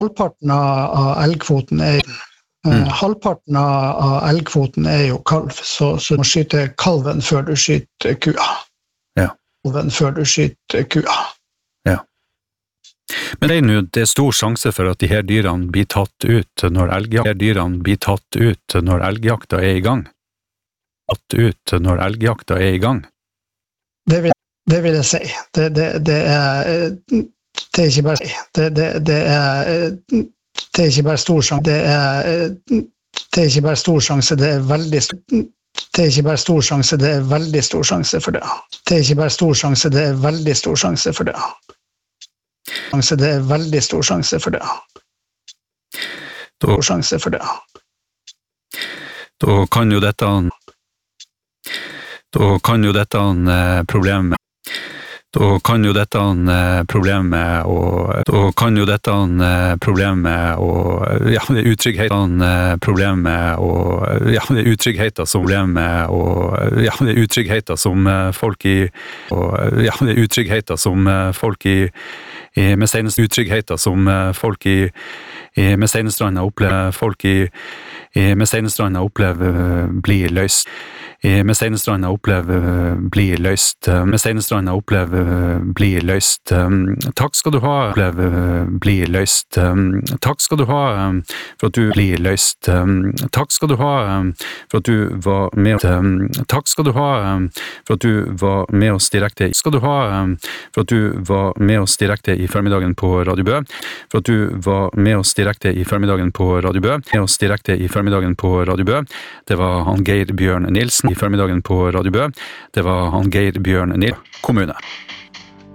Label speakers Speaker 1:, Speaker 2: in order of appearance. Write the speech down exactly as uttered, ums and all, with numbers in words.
Speaker 1: Halvparten av elgkvoten er mm. halvparten av elgkvoten er jo kalv, så, så du må skyte kalven før du skyter kua.
Speaker 2: Ja.
Speaker 1: Kalven før du skyter kua.
Speaker 2: Ja. Men det er, nu, det er stor sjanse for at de her dyrene blir tatt ut når elgjakta, dyrene blir tatt ut når elgjakta er i gang. Tatt ut når elgjakta er i gang.
Speaker 1: Det vil, det vil jeg si. Det, det, det, er, det er ikke bare det, det, det er det er ikke bare stor sjanse. Det er, det er ikke bare stor sjanse, det er veldig stor Det er ikke bare stor sjanse, det er veldig stor sjanse for det. Det er ikke bare stor sjanse, det er veldig stor sjanse for det. Det er veldig stor sjanse for det. Stor sjanse for det.
Speaker 2: Da kan jo dette Da kan jo dette problemet Da kan jo dette problemet og da kan jo dette problemet og ja, det uttryggheten problemet og ja, det uttryggheten som problemet og ja, det uttryggheten som folk i og ja, det uttryggheten som folk i, i med seneste uttryggheten som folk i, i med Steinestranda opplever folk i, i med Steinestranda opplever blir løst med Steinestranda opplever blir løst med Steinestranda opplever blir løst takk skal du ha opplever blir løst takk skal du ha for at du blir løst takk skal du ha for at du var med takk skal du ha for at du var med oss direkte skal du ha for at du var med oss direkte i formiddagen på Radio Bø for at du var med oss direkte i formiddagen på Radio Bø med oss direkte i formiddagen på Radio Bø det var han Geir Bjørn Nilsen i formiddagen på Radio Bø. Det var han Geir Bjørn Nilsen, kommune.